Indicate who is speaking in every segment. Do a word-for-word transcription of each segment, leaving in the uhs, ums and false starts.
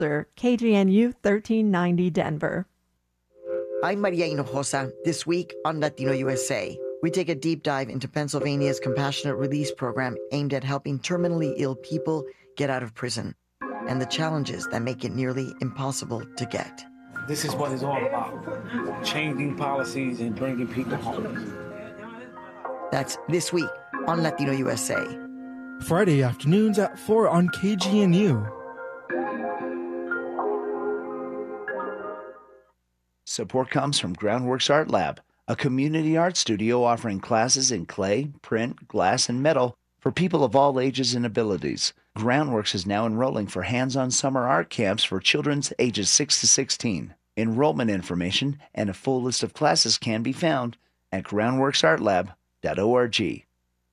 Speaker 1: K G N U thirteen ninety Denver.
Speaker 2: I'm Maria Hinojosa. This week on Latino U S A, we take a deep dive into Pennsylvania's compassionate release program aimed at helping terminally ill people get out of prison and the challenges that make it nearly impossible to get.
Speaker 3: This is what it's all about, changing policies and bringing people home.
Speaker 2: That's this week on Latino U S A.
Speaker 4: Friday afternoons at four on K G N U.
Speaker 5: Support comes from Groundworks Art Lab, a community art studio offering classes in clay, print, glass, and metal for people of all ages and abilities. Groundworks is now enrolling for hands-on summer art camps for children ages six to sixteen. Enrollment information and a full list of classes can be found at groundworks art lab dot org.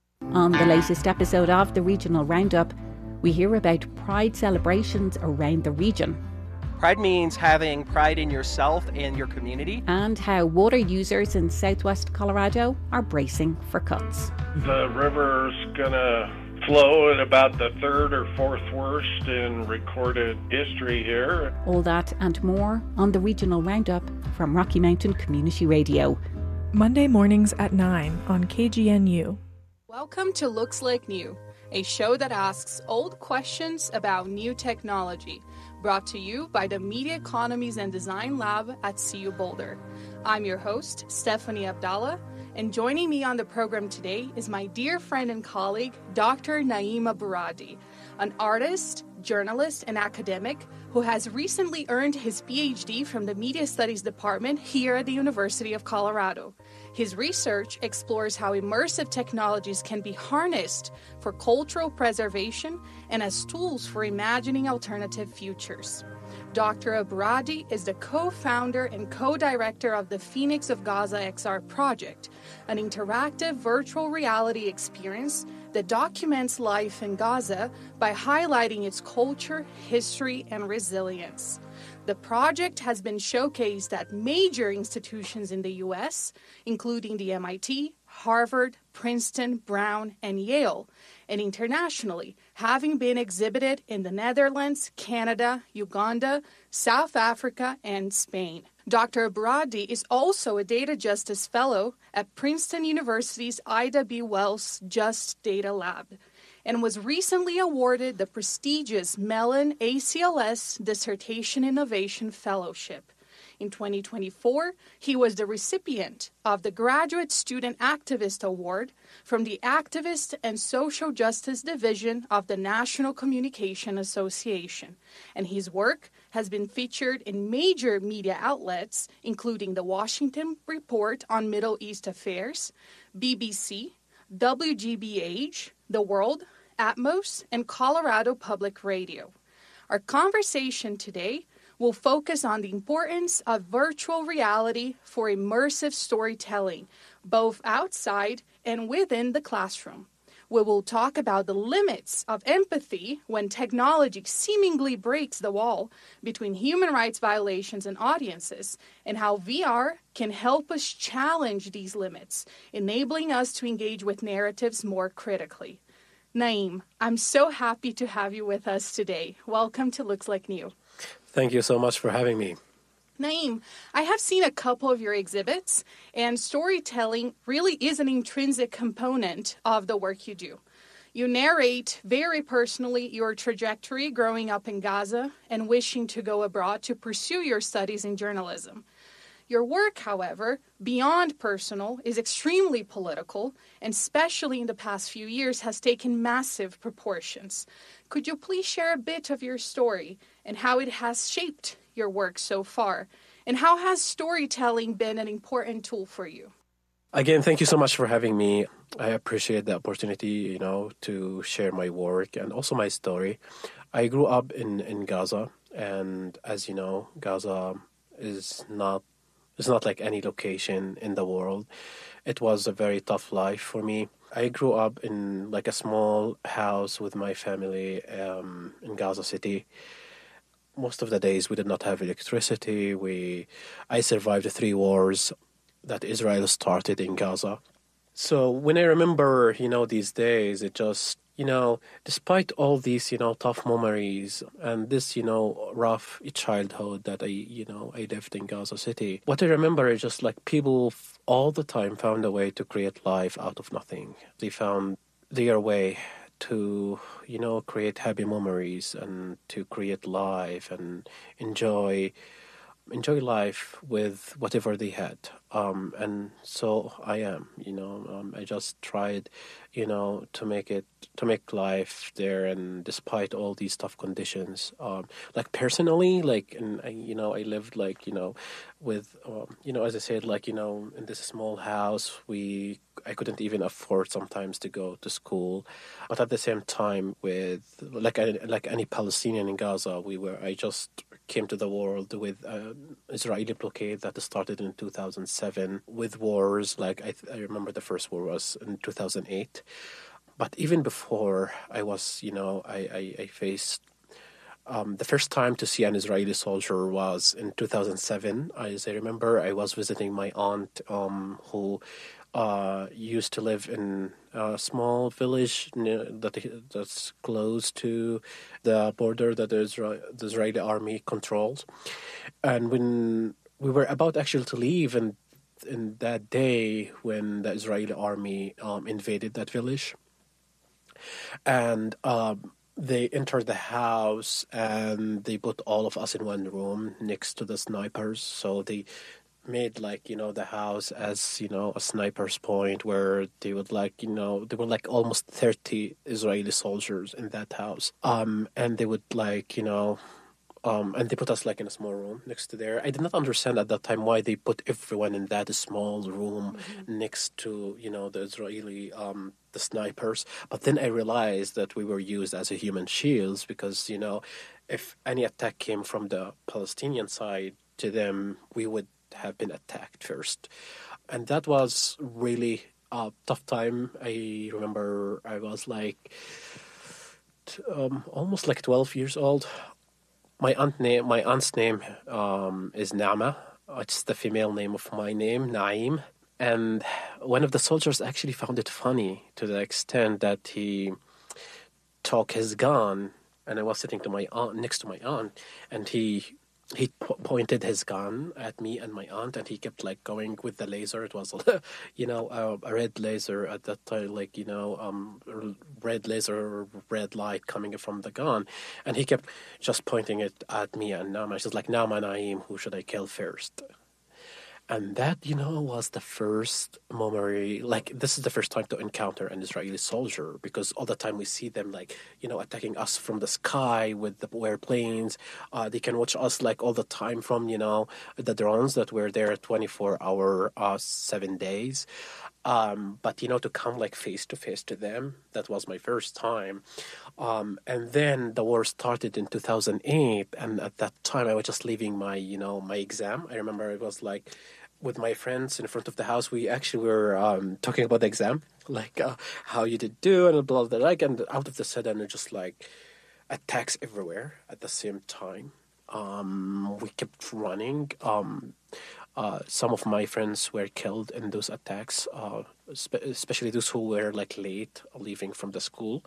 Speaker 6: On the latest episode of the Regional Roundup, we hear about pride celebrations around the region.
Speaker 7: Pride means having pride in yourself and your community.
Speaker 6: And how water users in southwest Colorado are bracing for cuts.
Speaker 8: The river's gonna flow at about the third or fourth worst in recorded history here.
Speaker 6: All that and more on the Regional Roundup from Rocky Mountain Community Radio.
Speaker 9: Monday mornings at nine on K G N U.
Speaker 10: Welcome to Looks Like New, a show that asks old questions about new technology. Brought to you by the Media Economies and Design Lab at C U Boulder. I'm your host, Stephanie Abdallah, and joining me on the program today is my dear friend and colleague, Doctor Naeem Aburadi, an artist, journalist, and academic who has recently earned his P H D from the Media Studies Department here at the University of Colorado. His research explores how immersive technologies can be harnessed for cultural preservation and as tools for imagining alternative futures. Doctor Aburadi is the co-founder and co-director of the Phoenix of Gaza X R project, an interactive virtual reality experience that documents life in Gaza by highlighting its culture, history, and resilience. The project has been showcased at major institutions in the U S, including the M I T, Harvard, Princeton, Brown, and Yale, and internationally, having been exhibited in the Netherlands, Canada, Uganda, South Africa, and Spain. Doctor Aburadi is also a Data Justice Fellow at Princeton University's Ida B. Wells Just Data Lab, and was recently awarded the prestigious Mellon A C L S Dissertation Innovation Fellowship. In twenty twenty-four, he was the recipient of the Graduate Student Activist Award from the Activist and Social Justice Division of the National Communication Association, and his work has been featured in major media outlets, including the Washington Report on Middle East Affairs, B B C, W G B H, The World, Atmos, and Colorado Public Radio. Our conversation today will focus on the importance of virtual reality for immersive storytelling, both outside and within the classroom. We will talk about the limits of empathy when technology seemingly breaks the wall between human rights violations and audiences, and how V R can help us challenge these limits, enabling us to engage with narratives more critically. Naeem, I'm so happy to have you with us today. Welcome to Looks Like New.
Speaker 11: Thank you so much for having me.
Speaker 10: Naeem, I have seen a couple of your exhibits, and storytelling really is an intrinsic component of the work you do. You narrate very personally your trajectory growing up in Gaza and wishing to go abroad to pursue your studies in journalism. Your work, however, beyond personal, is extremely political, and especially in the past few years has taken massive proportions. Could you please share a bit of your story and how it has shaped your work so far? And how has storytelling been an important tool for you?
Speaker 11: Again, thank you so much for having me. I appreciate the opportunity, you know, to share my work and also my story. I grew up in, in Gaza, and as you know, Gaza is not It's not like any location in the world. It was a very tough life for me. I grew up in like a small house with my family um, in Gaza City. Most of the days we did not have electricity. We, I survived the three wars that Israel started in Gaza. So when I remember, you know, these days, it just, you know, despite all these, you know, tough memories and this, you know, rough childhood that I, you know, I lived in Gaza City, what I remember is just like people all the time found a way to create life out of nothing. They found their way to, you know, create happy memories and to create life and enjoy enjoy life with whatever they had. Um, and so I am, you know, um, I just tried, you know, to make it, to make life there. And despite all these tough conditions, um, like personally, like, and I, you know, I lived like, you know, with, um, you know, as I said, like, you know, in this small house, we, I couldn't even afford sometimes to go to school. But at the same time, with like, like any Palestinian in Gaza, we were, I just came to the world with an Israeli blockade that started in two thousand seven with wars. Like I, th- I remember the first war was in two thousand eight. But even before I was, you know, I, I, I faced um, the first time to see an Israeli soldier was in two thousand seven. As I remember, I was visiting my aunt um, who uh, used to live in a small village near, that that's close to the border that the, Isra- the Israeli army controls. And when we were about actually to leave, and in that day when the Israeli army um, invaded that village, and um, they entered the house and they put all of us in one room next to the snipers. So they made like, you know, the house as, you know, a sniper's point where they would like, you know, there were like almost thirty Israeli soldiers in that house. Um, and they would like, you know, um, and they put us like in a small room next to there. I did not understand at that time why they put everyone in that small room mm-hmm. next to, you know, the Israeli, um, the snipers. But then I realized that we were used as a human shields because, you know, if any attack came from the Palestinian side to them, we would have been attacked first. And that was really a tough time. I remember I was like um, almost like twelve years old. My aunt name, my aunt's name um, is Naama. It's the female name of my name, Naim. And one of the soldiers actually found it funny to the extent that he took his gun, and I was sitting to my aunt next to my aunt, and he he po- pointed his gun at me and my aunt, and he kept like going with the laser. It was, you know, uh, a red laser at that time, like, you know, um, red laser, red light coming from the gun, and he kept just pointing it at me and Naama. She's like, Naama, Naim, who should I kill first? And that, you know, was the first memory, like, this is the first time to encounter an Israeli soldier, because all the time we see them, like, you know, attacking us from the sky with the airplanes. Uh, they can watch us, like, all the time from, you know, the drones that were there twenty-four hour, uh, seven days. Um, but, you know, to come, like, face-to-face to them, that was my first time. Um, and then the war started in two thousand eight, and at that time I was just leaving my, you know, my exam. I remember it was, like, with my friends in front of the house, we actually were um, talking about the exam, like uh, how you did do and blah, blah, blah, like, and out of the sudden, it just like attacks everywhere at the same time. Um, we kept running. Um, uh, some of my friends were killed in those attacks, uh, spe- especially those who were like late leaving from the school.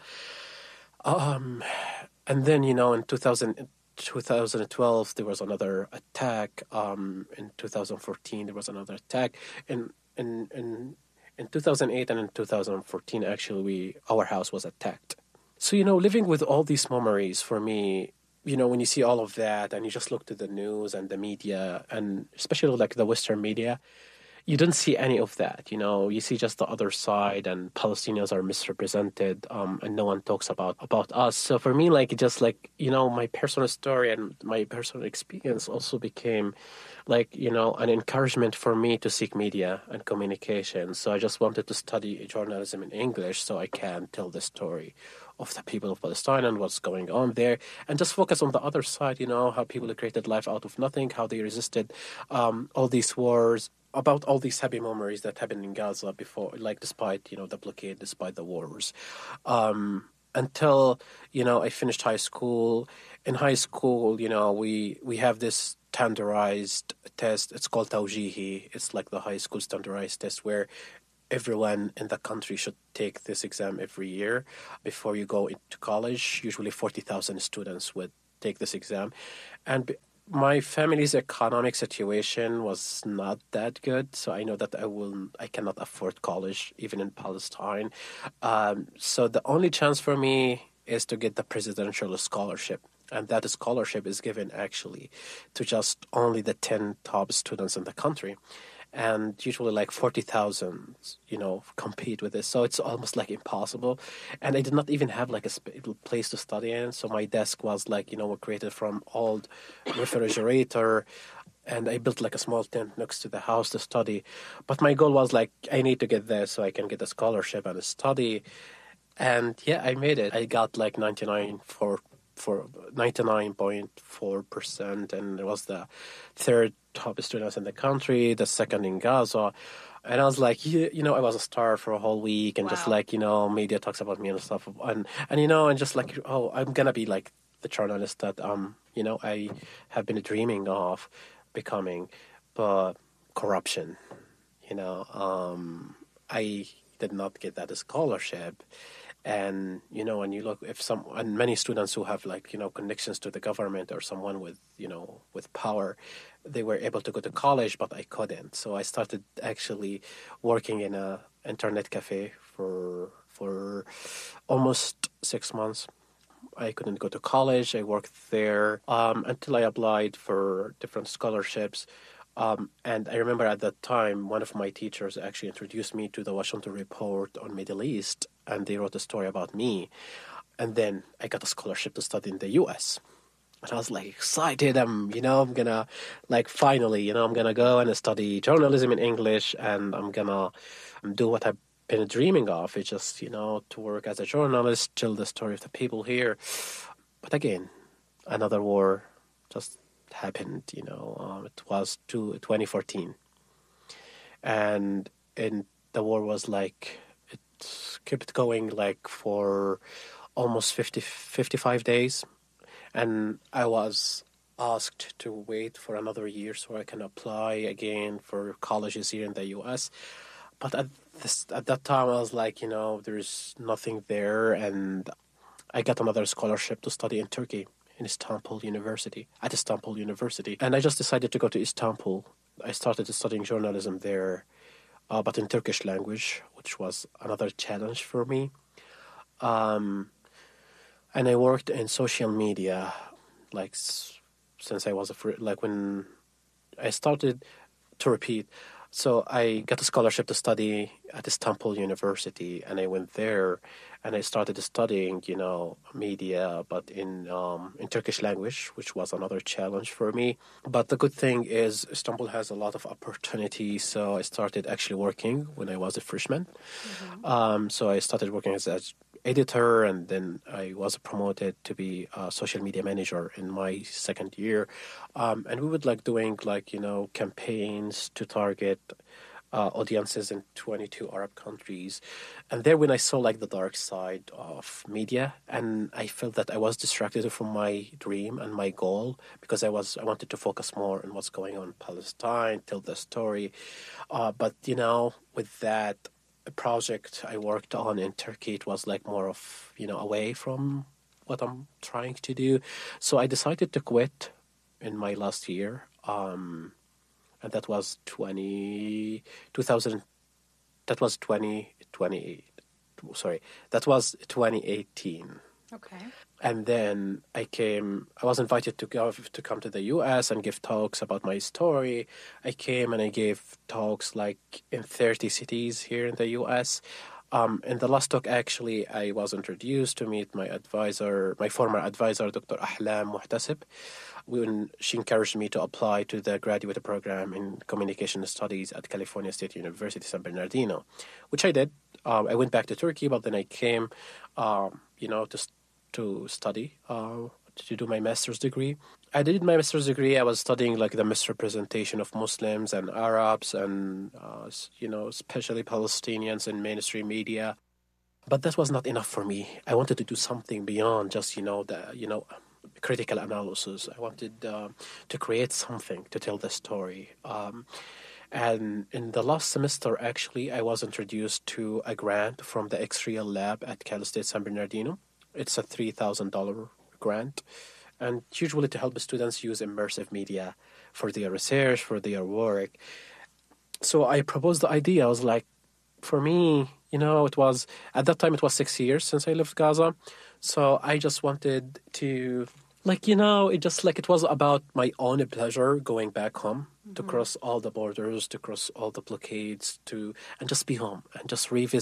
Speaker 11: Um, and then, you know, in two thousand, twenty twelve, there was another attack. Um, in two thousand fourteen, there was another attack. In in in in two thousand eight and in two thousand fourteen, actually, we our house was attacked. So, you know, living with all these memories for me, you know, when you see all of that and you just look to the news and the media, and especially like the Western media, you don't see any of that. You know, you see just the other side, and Palestinians are misrepresented, um, and no one talks about about us. So for me, like, just like, you know, my personal story and my personal experience also became like, you know, an encouragement for me to seek media and communication. So I just wanted to study journalism in English so I can tell the story of the people of Palestine and what's going on there, and just focus on the other side, you know, how people created life out of nothing, how they resisted um, all these wars, about all these happy memories that happened in Gaza before, like despite, you know, the blockade, despite the wars. Um, until, you know, I finished high school. In high school, you know, we, we have this standardized test. It's called Tawjihi. It's like the high school standardized test where everyone in the country should take this exam every year before you go into college. Usually forty thousand students would take this exam. And my family's economic situation was not that good, so I know that I will I cannot afford college even in Palestine. Um, so the only chance for me is to get the presidential scholarship, and that scholarship is given actually to just only the ten top students in the country. And usually like forty thousand, you know, compete with this. So it's almost like impossible. And I did not even have like a sp- place to study in. So my desk was like, you know, created from old refrigerator. And I built like a small tent next to the house to study. But my goal was like, I need to get there so I can get a scholarship and study. And yeah, I made it. I got like ninety-nine for for ninety-nine point four percent, and it was the third top students in the country, the second in Gaza. And I was like, you, you know, I was a star for a whole week, and wow. just like, you know, media talks about me and stuff. And, and, you know, and just like, oh, I'm going to be like the journalist that, um, you know, I have been dreaming of becoming. But corruption, you know, um, I did not get that scholarship. And, you know, when you look, if some, and many students who have like, you know, connections to the government or someone with, you know, with power, they were able to go to college, but I couldn't. So I started actually working in a internet cafe for, for almost six months. I couldn't go to college. I worked there um, until I applied for different scholarships. Um, and I remember at that time, one of my teachers actually introduced me to the Washington Report on Middle East, and they wrote a story about me. And then I got a scholarship to study in the U S. And I was like excited. I'm, you know, I'm gonna, like, finally, you know, I'm gonna go and study journalism in English, and I'm gonna do what I've been dreaming of. It's just, you know, to work as a journalist, tell the story of the people here. But again, another war just happened, you know, um, it was to twenty fourteen, and and the war was like, it kept going like for almost fifty, fifty-five days, and I was asked to wait for another year so I can apply again for colleges here in the U S. But at this at that time I was like, you know, there's nothing there, and I got another scholarship to study in Turkey, in Istanbul University, at Istanbul University. And I just decided to go to Istanbul. I started studying journalism there, uh, but in Turkish language, which was another challenge for me. Um, and I worked in social media, like since I was a free, like when I started to repeat. So I got a scholarship to study at Istanbul University, and I went there, and I started studying, you know, media, but in um, in Turkish language, which was another challenge for me. But the good thing is Istanbul has a lot of opportunities, so I started actually working when I was a freshman. Mm-hmm. Um, so I started working as an editor, and then I was promoted to be a social media manager in my second year. Um, and we would like doing like, you know, campaigns to target Uh, audiences in twenty-two Arab countries. And there when I saw like the dark side of media, and I felt that I was distracted from my dream and my goal, because I was I wanted to focus more on what's going on in Palestine, tell the story. Uh, but, you know, with that project I worked on in Turkey, it was like more of, you know, away from what I'm trying to do. So I decided to quit in my last year. Um, And that was twenty, two thousand, that was twenty, twenty, sorry, that was twenty eighteen.
Speaker 10: Okay.
Speaker 11: And then I came, I was invited to go to come to the U S and give talks about my story. I came and I gave talks like in thirty cities here in the U S. Um, in the last talk, actually, I was introduced to meet my advisor, my former advisor, Doctor Ahlam Muhtasib, when she encouraged me to apply to the graduate program in communication studies at California State University, San Bernardino, which I did. Um, I went back to Turkey, but then I came, um, you know, to to study, uh, to do my master's degree. I did my master's degree. I was studying like the misrepresentation of Muslims and Arabs and, uh, you know, especially Palestinians in mainstream media. But that was not enough for me. I wanted to do something beyond just, you know, the, you know, critical analysis. I wanted uh, to create something to tell the story. Um, And in the last semester, actually, I was introduced to a grant from the X-Real Lab at Cal State San Bernardino. It's a three thousand dollars grant, and usually to help students use immersive media for their research, for their work. So I proposed the idea. I was like, for me, you know, it was, at that time, it was six years since I left Gaza. So I just wanted to, like, you know, it just like it was about my own pleasure going back home, mm-hmm. to cross all the borders, to cross all the blockades, to and just be home and just revisit